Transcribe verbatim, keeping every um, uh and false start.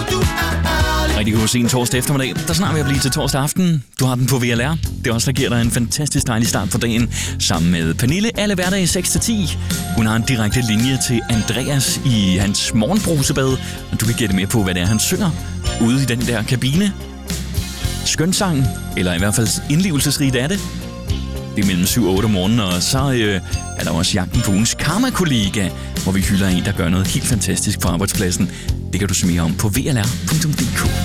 Rigtig god sen torsdag eftermiddag. Der snart vil jeg blive til torsdag aften. Du har den på V L R. Det er også, der giver dig en fantastisk dejlig start på dagen. Sammen med Pernille alle hverdage seks til ti. Hun har en direkte linje til Andreas i hans morgenbrusebad. Og du kan gætte med på, hvad det er, han synger ude i den der kabine. Skønsang, eller i hvert fald indlevelsesrigt er det. Det er mellem syv og otte om morgenen, og så øh, er der også jagten på ugens karma-kollega, hvor vi hylder en, der gør noget helt fantastisk på arbejdspladsen. Det kan du se mere om på v l r punktum d k.